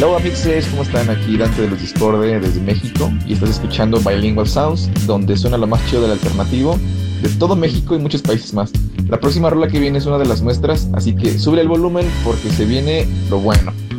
Hello amixes, ¿cómo están? Aquí Dante de los Discorde desde México y estás escuchando Bilingual Sounds, donde suena lo más chido del alternativo de todo México y muchos países más. La próxima rola que viene es una de las nuestras, así que sube el volumen porque se viene lo bueno.